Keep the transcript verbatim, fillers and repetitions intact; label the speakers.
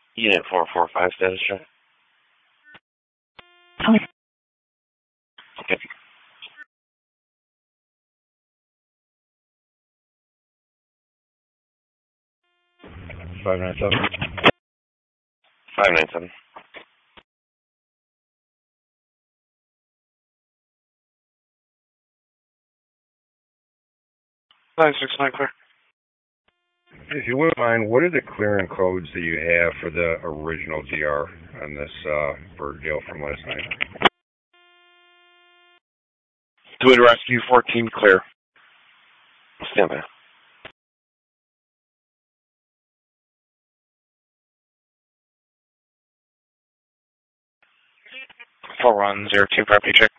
Speaker 1: Unit four four five status check.
Speaker 2: Okay.
Speaker 1: Okay.
Speaker 3: five nine seven.
Speaker 1: five nine seven. nine six nine clear.
Speaker 3: If you wouldn't mind, what are the clearing codes that you have for the original D R on this uh, bird deal from last night?
Speaker 1: Twin Rescue fourteen clear. Stand by. Four one zero two property check.